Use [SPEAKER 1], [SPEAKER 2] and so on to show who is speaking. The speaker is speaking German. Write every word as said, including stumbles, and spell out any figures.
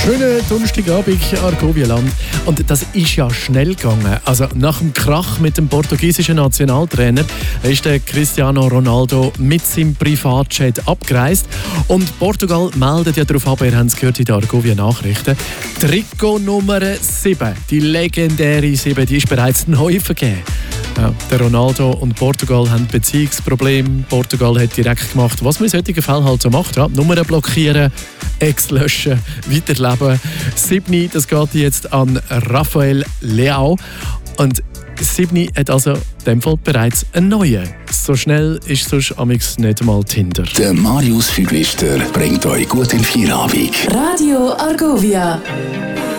[SPEAKER 1] Schönen Donnerstagabend, Argovia-Land. Und das ist ja schnell gegangen. Also nach dem Krach mit dem portugiesischen Nationaltrainer ist der Cristiano Ronaldo mit seinem Privatjet abgereist. Und Portugal meldet ja darauf ab, ihr habt es gehört in den Argovia-Nachrichten. Trikot Nummer sieben, die legendäre sieben, die ist bereits neu vergeben. Ja, der Ronaldo und Portugal haben Beziehungsprobleme. Portugal hat direkt gemacht, was man in solchen Fällen halt so macht. Ja, Nummern blockieren, Ex löschen, weiterleben. Siebni, das geht jetzt an Rafael Leao. Und Siebni hat also in dem Fall bereits einen neuen. So schnell ist sonst amigs nicht einmal Tinder.
[SPEAKER 2] Der Marius Füglister bringt euch gut in Feierabend.
[SPEAKER 3] Radio Argovia.